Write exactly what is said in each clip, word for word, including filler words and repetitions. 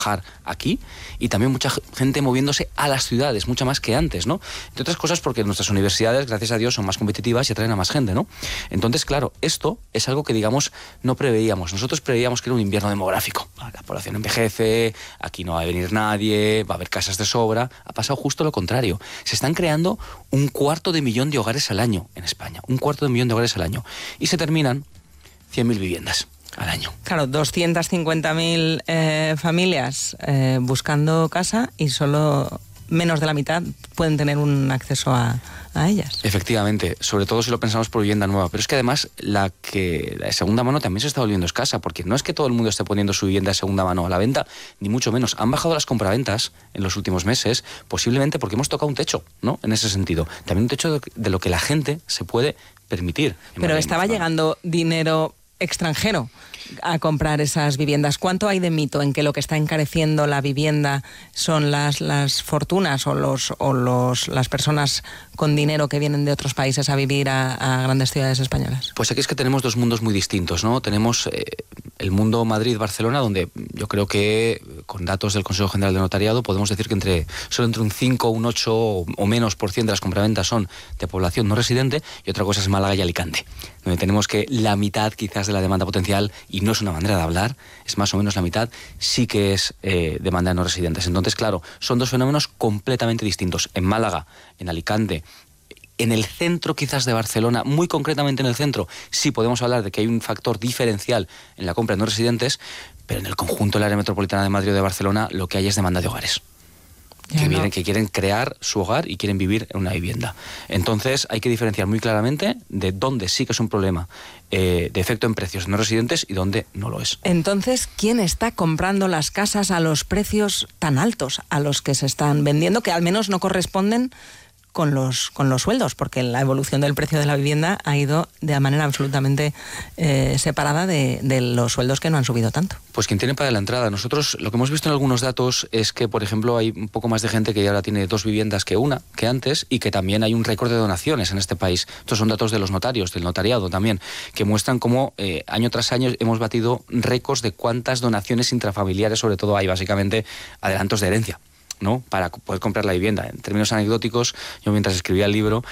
aquí, y también mucha gente moviéndose a las ciudades, mucha más que antes, ¿no? Entre otras cosas porque nuestras universidades, gracias a Dios, son más competitivas y atraen a más gente, ¿no? Entonces, claro, esto es algo que, digamos, no preveíamos. Nosotros preveíamos que era un invierno demográfico. La población envejece, aquí no va a venir nadie, va a haber casas de sobra. Ha pasado justo lo contrario. Se están creando un cuarto de millón de hogares al año en España. Un cuarto de millón de hogares al año. Y se terminan cien mil viviendas al año. Claro, doscientas cincuenta mil eh, familias eh, buscando casa y solo menos de la mitad pueden tener un acceso a, a ellas. Efectivamente, sobre todo si lo pensamos por vivienda nueva. Pero es que además la que la de segunda mano también se está volviendo escasa, porque no es que todo el mundo esté poniendo su vivienda de segunda mano a la venta, ni mucho menos. Han bajado las compraventas en los últimos meses, posiblemente porque hemos tocado un techo, ¿no? En ese sentido. También un techo de, de lo que la gente se puede permitir. Pero estaba llegando dinero extranjero a comprar esas viviendas. ¿Cuánto hay de mito en que lo que está encareciendo la vivienda son las, las fortunas o los o los las personas con dinero que vienen de otros países a vivir a, a grandes ciudades españolas? Pues aquí es que tenemos dos mundos muy distintos, ¿no? Tenemos eh, el mundo Madrid-Barcelona, donde yo creo que con datos del Consejo General de Notariado podemos decir que entre solo entre un cinco, un ocho o menos por ciento de las compraventas son de población no residente, y otra cosa es Málaga y Alicante, donde tenemos que la mitad quizás de la demanda potencial, y no es una manera de hablar, es más o menos la mitad, sí que es eh, demanda de no residentes. Entonces, claro, son dos fenómenos completamente distintos. En Málaga, en Alicante, en el centro quizás de Barcelona, muy concretamente en el centro, sí podemos hablar de que hay un factor diferencial en la compra de no residentes, pero en el conjunto del área metropolitana de Madrid o de Barcelona lo que hay es demanda de hogares. Que, vienen, que quieren crear su hogar y quieren vivir en una vivienda. Entonces hay que diferenciar muy claramente de dónde sí que es un problema eh, de efecto en precios no residentes y dónde no lo es. Entonces, ¿quién está comprando las casas a los precios tan altos a los que se están vendiendo, que al menos no corresponden con los con los sueldos? Porque la evolución del precio de la vivienda ha ido de manera absolutamente eh, separada de, de los sueldos que no han subido tanto. Pues quien tiene para la entrada. Nosotros lo que hemos visto en algunos datos es que, por ejemplo, hay un poco más de gente que ahora tiene dos viviendas que una, que antes, y que también hay un récord de donaciones en este país. Estos son datos de los notarios, del notariado también, que muestran cómo eh, año tras año hemos batido récords de cuántas donaciones intrafamiliares, sobre todo hay básicamente adelantos de herencia, ¿no? Para poder comprar la vivienda. En términos anecdóticos, yo mientras escribía el libro,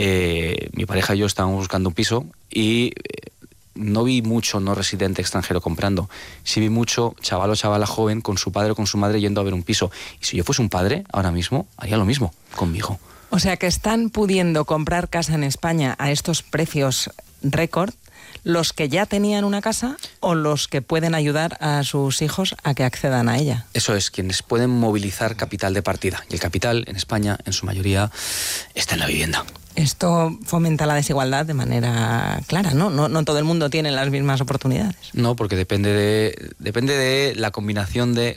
eh, mi pareja y yo estábamos buscando un piso y eh, no vi mucho no residente extranjero comprando. Sí vi mucho chaval o chavala joven con su padre o con su madre yendo a ver un piso. Y si yo fuese un padre, ahora mismo, haría lo mismo con mi hijo. O sea que están pudiendo comprar casa en España a estos precios récord los que ya tenían una casa o los que pueden ayudar a sus hijos a que accedan a ella. Eso es, quienes pueden movilizar capital de partida. Y el capital en España, en su mayoría, está en la vivienda. Esto fomenta la desigualdad de manera clara, ¿no? No, no todo el mundo tiene las mismas oportunidades. No, porque depende de, depende de la combinación de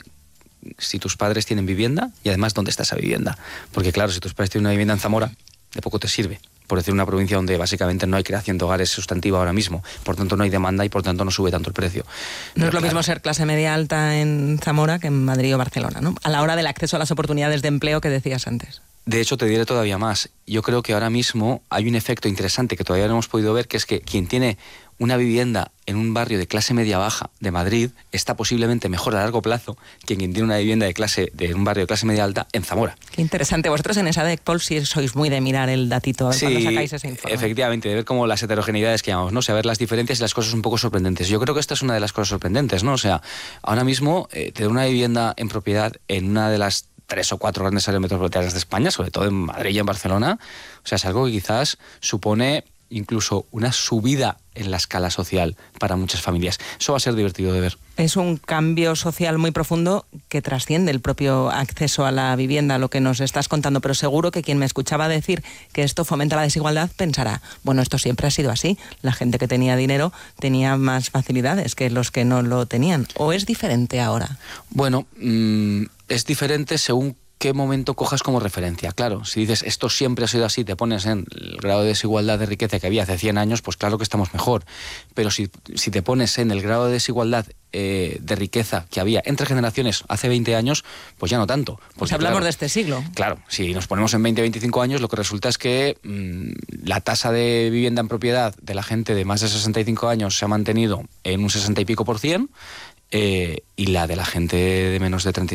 si tus padres tienen vivienda y además dónde está esa vivienda. Porque claro, si tus padres tienen una vivienda en Zamora, de poco te sirve, por decir una provincia donde básicamente no hay creación de hogares sustantiva ahora mismo, por tanto no hay demanda y por tanto no sube tanto el precio. No Pero es lo claro, mismo ser clase media alta en Zamora que en Madrid o Barcelona, ¿no? A la hora del acceso a las oportunidades de empleo que decías antes. De hecho, te diré todavía más. Yo creo que ahora mismo hay un efecto interesante que todavía no hemos podido ver, que es que quien tiene una vivienda en un barrio de clase media-baja de Madrid está posiblemente mejor a largo plazo que quien tiene una vivienda de clase de un barrio de clase media-alta en Zamora. Qué interesante. Vosotros en esa ESADECPOL sí sois muy de mirar el datito a ver Sí, cuando sacáis ese informe. Efectivamente, de ver como las heterogeneidades que llamamos, ¿no? O sea, ver las diferencias y las cosas un poco sorprendentes. Yo creo que esta es una de las cosas sorprendentes, ¿no? O sea, ahora mismo eh, tener una vivienda en propiedad en una de las tres o cuatro grandes áreas metropolitanas de España, sobre todo en Madrid y en Barcelona, o sea, es algo que quizás supone incluso una subida en la escala social para muchas familias. Eso va a ser divertido de ver. Es un cambio social muy profundo que trasciende el propio acceso a la vivienda, lo que nos estás contando, pero seguro que quien me escuchaba decir que esto fomenta la desigualdad pensará, bueno, esto siempre ha sido así, la gente que tenía dinero tenía más facilidades que los que no lo tenían, ¿o es diferente ahora? Bueno, mmm, es diferente según qué momento cojas como referencia. Claro, si dices esto siempre ha sido así, te pones en el grado de desigualdad de riqueza que había hace cien años, pues claro que estamos mejor. Pero si, si te pones en el grado de desigualdad eh, de riqueza que había entre generaciones hace veinte años, pues ya no tanto. Porque, pues hablamos claro, de este siglo. Claro, si nos ponemos en veinte, veinticinco años, lo que resulta es que mmm, la tasa de vivienda en propiedad de la gente de más de sesenta y cinco años se ha mantenido en un sesenta y pico por cien, eh, y la de la gente de menos de treinta